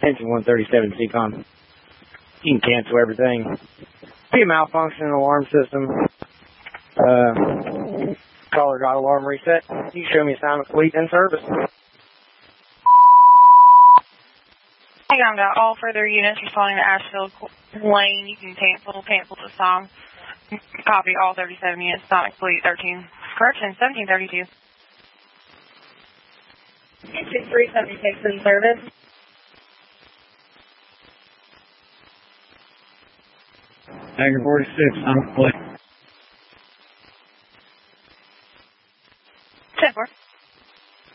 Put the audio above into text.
Engine 137 CCOM. You can cancel everything. Be a malfunction in the alarm system. Caller got alarm reset. You can show me a Silent Fleet in service. Hang on, got all further units responding to Ashfield Lane. You can cancel the song. Copy all 37 units, Sonic Fleet 13. Correction, 1732. 376 in service. Tiger 46, Sonic Fleet.